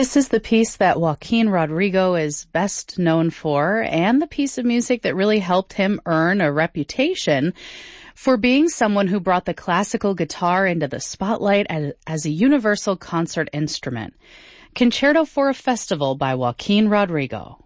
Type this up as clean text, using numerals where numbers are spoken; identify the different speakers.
Speaker 1: This is the piece that Joaquin Rodrigo is best known for, and the piece of music that really helped him earn a reputation for being someone who brought the classical guitar into the spotlight as a universal concert instrument. Concerto for a Festival by Joaquin Rodrigo.